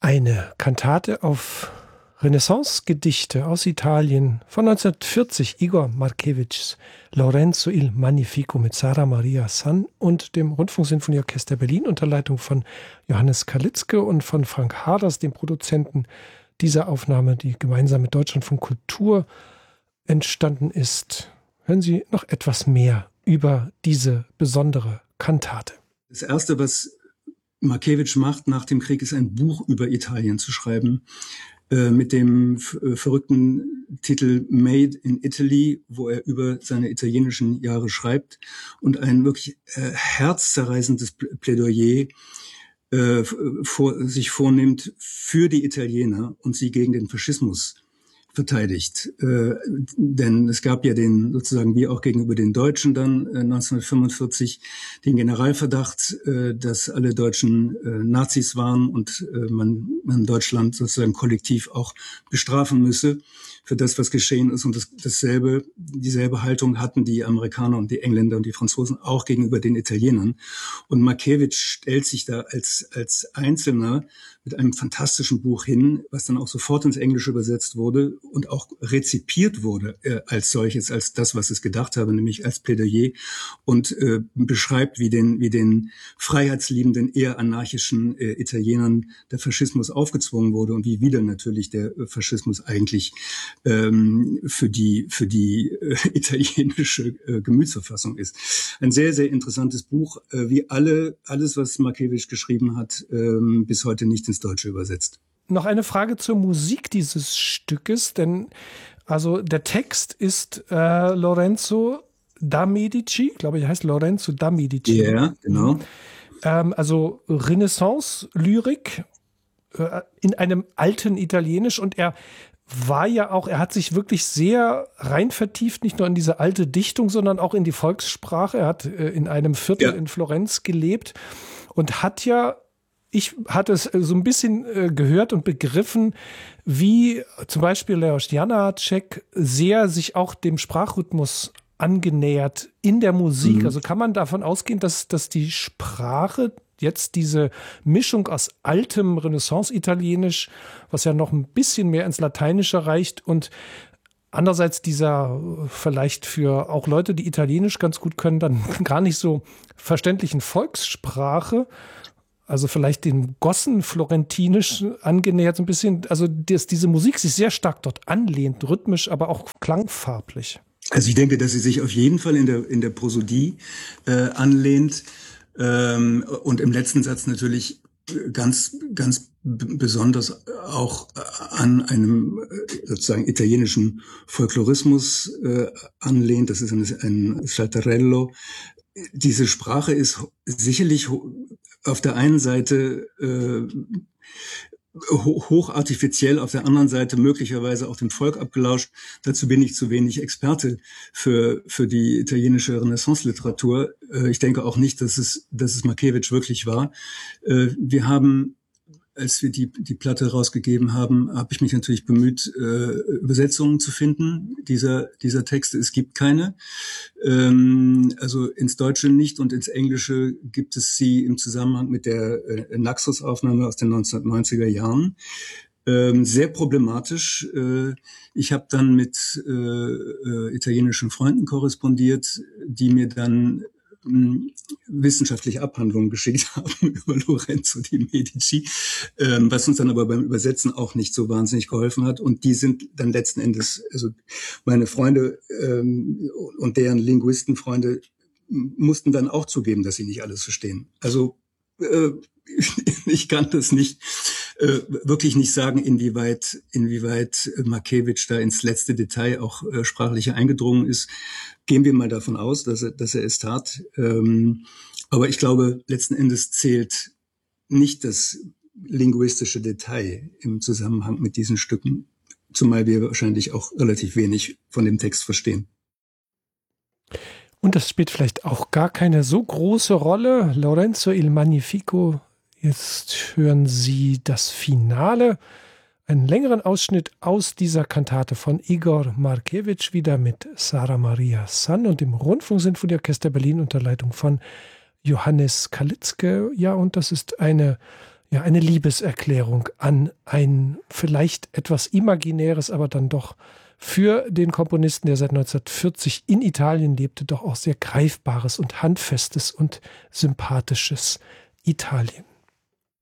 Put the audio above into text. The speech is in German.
Eine Kantate auf Renaissance-Gedichte aus Italien von 1940, Igor Markewitschs Lorenzo il Magnifico mit Sara Maria San und dem Rundfunksinfonieorchester Berlin unter Leitung von Johannes Kalitzke und von Frank Haders, dem Produzenten dieser Aufnahme, die gemeinsam mit Deutschlandfunk Kultur entstanden ist. Hören Sie noch etwas mehr über diese besondere Kantate. Das Erste, was Markewitsch macht nach dem Krieg, ist ein Buch über Italien zu schreiben, mit dem verrückten Titel Made in Italy, wo er über seine italienischen Jahre schreibt und ein wirklich herzzerreißendes Plädoyer sich vornimmt für die Italiener und sie gegen den Faschismus verteidigt. Denn es gab ja sozusagen wie auch gegenüber den Deutschen dann 1945 den Generalverdacht, dass alle Deutschen Nazis waren und man Deutschland sozusagen kollektiv auch bestrafen müsse für das, was geschehen ist. Und dieselbe Haltung hatten die Amerikaner und die Engländer und die Franzosen auch gegenüber den Italienern. Und Markewitsch stellt sich da als Einzelner mit einem fantastischen Buch hin, was dann auch sofort ins Englische übersetzt wurde und auch rezipiert wurde als solches, als das, was es gedacht habe, nämlich als Plädoyer und beschreibt, wie den freiheitsliebenden, eher anarchischen Italienern der Faschismus aufgezwungen wurde und wie wieder natürlich der Faschismus eigentlich für die italienische Gemütsverfassung ist. Ein sehr, sehr interessantes Buch, wie alles, was Markewitsch geschrieben hat, bis heute nicht ins Deutsche übersetzt. Noch eine Frage zur Musik dieses Stückes, denn also der Text ist Lorenzo da Medici, glaube ich, heißt Lorenzo da Medici. Ja, genau. Also Renaissance-Lyrik in einem alten Italienisch, und er hat sich wirklich sehr rein vertieft, nicht nur in diese alte Dichtung, sondern auch in die Volkssprache. Er hat in einem Viertel in Florenz gelebt und ich hatte es so ein bisschen gehört und begriffen, wie zum Beispiel Leos Janáček sehr sich auch dem Sprachrhythmus angenähert in der Musik. Also kann man davon ausgehen, dass die Sprache jetzt diese Mischung aus altem Renaissance-Italienisch, was ja noch ein bisschen mehr ins Lateinische reicht, und andererseits dieser vielleicht für auch Leute, die Italienisch ganz gut können, dann gar nicht so verständlichen Volkssprache, also vielleicht dem Gossen-Florentinisch angenähert so ein bisschen, also dass diese Musik sich sehr stark dort anlehnt, rhythmisch, aber auch klangfarblich. Also ich denke, dass sie sich auf jeden Fall in der Prosodie anlehnt und im letzten Satz natürlich ganz, ganz besonders auch an einem sozusagen italienischen Folklorismus anlehnt. Das ist ein Saltarello. Diese Sprache ist sicherlich auf der einen Seite hochartifiziell, auf der anderen Seite möglicherweise auch dem Volk abgelauscht. Dazu bin ich zu wenig Experte für die italienische Renaissance-Literatur. Ich denke auch nicht, dass es Markewitsch wirklich war. Wir haben, als wir die Platte rausgegeben haben, habe ich mich natürlich bemüht, Übersetzungen zu finden dieser Texte. Es gibt keine. Also ins Deutsche nicht, und ins Englische gibt es sie im Zusammenhang mit der Naxos-Aufnahme aus den 1990er Jahren. Sehr problematisch. Ich habe dann mit italienischen Freunden korrespondiert, die mir dann wissenschaftliche Abhandlungen geschickt haben über Lorenzo di Medici, was uns dann aber beim Übersetzen auch nicht so wahnsinnig geholfen hat. Und die sind dann letzten Endes, also meine Freunde und deren Linguistenfreunde mussten dann auch zugeben, dass sie nicht alles verstehen. Also ich kann das wirklich nicht sagen, inwieweit Markewitsch da ins letzte Detail auch sprachlich eingedrungen ist. Gehen wir mal davon aus, dass er es tat. Aber ich glaube, letzten Endes zählt nicht das linguistische Detail im Zusammenhang mit diesen Stücken, zumal wir wahrscheinlich auch relativ wenig von dem Text verstehen. Und das spielt vielleicht auch gar keine so große Rolle. Lorenzo il Magnifico. Jetzt hören Sie das Finale, einen längeren Ausschnitt aus dieser Kantate von Igor Markewitsch, wieder mit Sara Maria San und dem Rundfunksinfonieorchester Berlin unter Leitung von Johannes Kalitzke. Ja, und das ist eine ja, eine Liebeserklärung an ein vielleicht etwas Imaginäres, aber dann doch für den Komponisten, der seit 1940 in Italien lebte, doch auch sehr greifbares und handfestes und sympathisches Italien.